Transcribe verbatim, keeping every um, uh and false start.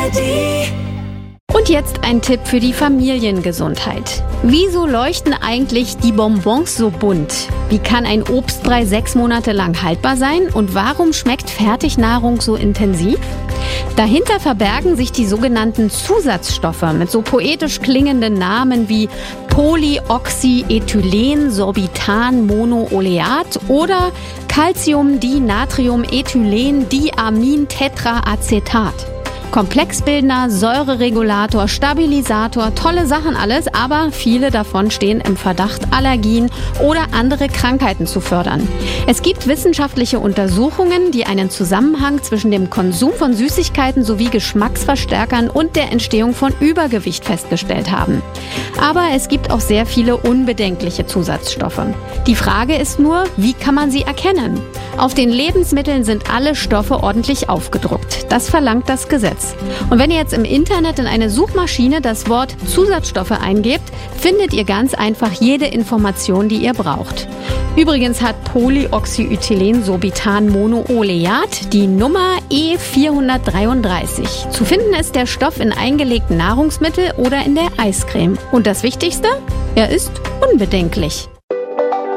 A R D. Und jetzt ein Tipp für die Familiengesundheit. Wieso leuchten eigentlich die Bonbons so bunt? Wie kann ein Obstbrei sechs Monate lang haltbar sein? Und warum schmeckt Fertignahrung so intensiv? Dahinter verbergen sich die sogenannten Zusatzstoffe mit so poetisch klingenden Namen wie Polyoxyethylensorbitan-Monooleat oder Calciumdinatriumethylendiamintetraacetat. Komplexbildner, Säureregulator, Stabilisator, tolle Sachen alles, aber viele davon stehen im Verdacht, Allergien oder andere Krankheiten zu fördern. Es gibt wissenschaftliche Untersuchungen, die einen Zusammenhang zwischen dem Konsum von Süßigkeiten sowie Geschmacksverstärkern und der Entstehung von Übergewicht festgestellt haben. Aber es gibt auch sehr viele unbedenkliche Zusatzstoffe. Die Frage ist nur, wie kann man sie erkennen? Auf den Lebensmitteln sind alle Stoffe ordentlich aufgedruckt. Das verlangt das Gesetz. Und wenn ihr jetzt im Internet in eine Suchmaschine das Wort Zusatzstoffe eingebt, findet ihr ganz einfach jede Information, die ihr braucht. Übrigens hat Polyoxyethylensorbitan-Monooleat die Nummer E vierhundertdreiunddreißig. Zu finden ist der Stoff in eingelegten Nahrungsmitteln oder in der Eiscreme. Und das Wichtigste? Er ist unbedenklich.